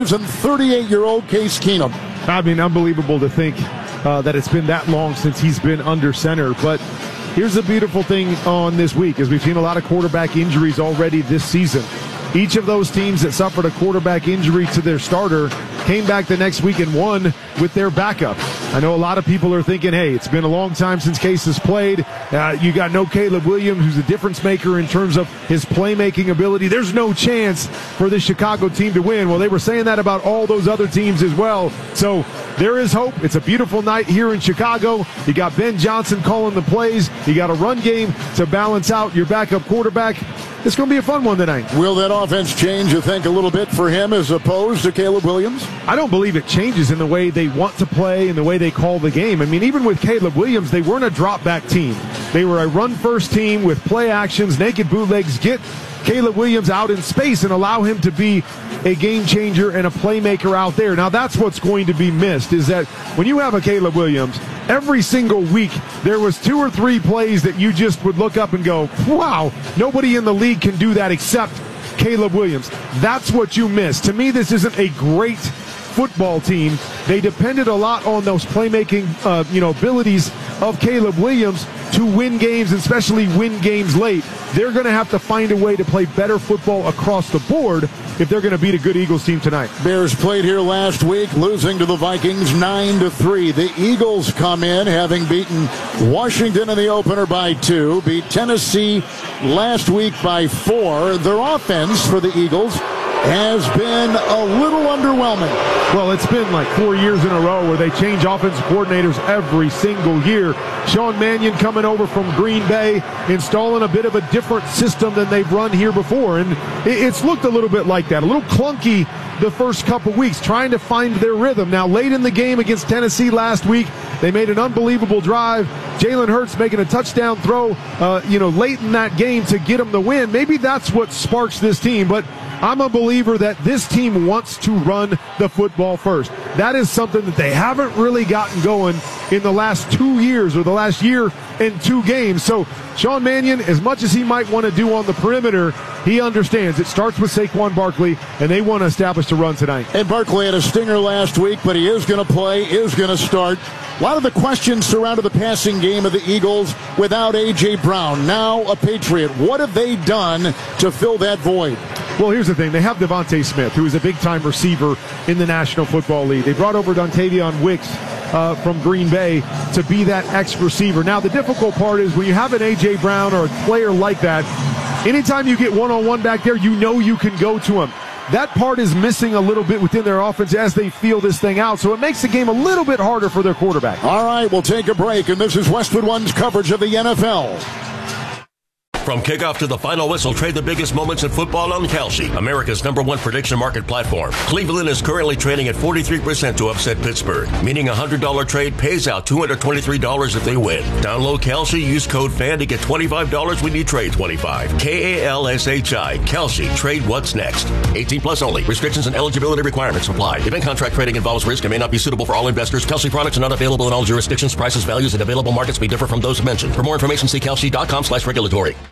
and 38-year-old Case Keenum. I mean, unbelievable to think that it's been that long since he's been under center. But here's the beautiful thing on this week, is we've seen a lot of quarterback injuries already this season. Each of those teams that suffered a quarterback injury to their starter came back the next week and won with their backup. I know a lot of people are thinking, hey, it's been a long time since Case has played. You got no Caleb Williams, who's a difference maker in terms of his playmaking ability. There's no chance for this Chicago team to win. Well, they were saying that about all those other teams as well. So there is hope. It's a beautiful night here in Chicago. You got Ben Johnson calling the plays. You got a run game to balance out your backup quarterback. It's going to be a fun one tonight. Will that offense change, you think, a little bit for him as opposed to Caleb Williams? I don't believe it changes in the way they want to play and the way they call the game. I mean, even with Caleb Williams, they weren't a drop-back team. They were a run-first team with play actions, naked bootlegs, get Caleb Williams out in space and allow him to be a game changer and a playmaker out there. Now, that's what's going to be missed, is that when you have a Caleb Williams, every single week there was 2 or 3 plays that you just would look up and go, wow, nobody in the league can do that except Caleb Williams. That's what you miss. To me, this isn't a great football team. They depended a lot on those playmaking abilities of Caleb Williams to win games, especially win games late. They're going to have to find a way to play better football across the board if they're going to beat a good Eagles team tonight. Bears played here last week, losing to the Vikings 9-3. The Eagles come in, having beaten Washington in the opener by 2, beat Tennessee last week by 4. Their offense for the Eagles has been a little underwhelming. Well, it's been like 4 years in a row where they change offensive coordinators every single year. Sean Mannion coming over from Green Bay, installing a bit of a different system than they've run here before. And it's looked a little bit like that, a little clunky the first couple weeks, trying to find their rhythm. Now, late in the game against Tennessee last week, they made an unbelievable drive. Jalen Hurts making a touchdown throw, late in that game to get them the win. Maybe that's what sparks this team, but I'm a believer that this team wants to run the football first. That is something that they haven't really gotten going in the last 2 years or the last year and 2 games. So Sean Mannion, as much as he might want to do on the perimeter, he understands it starts with Saquon Barkley, and they want to establish the run tonight. And Barkley had a stinger last week, but he is going to play, is going to start. A lot of the questions surrounded the passing game of the Eagles without A.J. Brown, now a Patriot. What have they done to fill that void? Well, here's the thing. They have Devontae Smith, who is a big-time receiver in the National Football League. They brought over Dontavion Wicks from Green Bay to be that X-receiver. Now, the difficult part is when you have an A.J. Brown or a player like that, anytime you get one-on-one back there, you know you can go to him. That part is missing a little bit within their offense as they feel this thing out, so it makes the game a little bit harder for their quarterback. All right, we'll take a break, and this is Westwood One's coverage of the NFL. From kickoff to the final whistle, trade the biggest moments in football on Kalshi, America's #1 prediction market platform. Cleveland is currently trading at 43% to upset Pittsburgh, meaning a $100 trade pays out $223 if they win. Download Kalshi, use code FAN to get $25 when you trade 25. Kalshi, Kalshi, trade what's next. 18 plus only. Restrictions and eligibility requirements apply. Event contract trading involves risk and may not be suitable for all investors. Kalshi products are not available in all jurisdictions. Prices, values, and available markets may differ from those mentioned. For more information, see Kalshi.com/regulatory.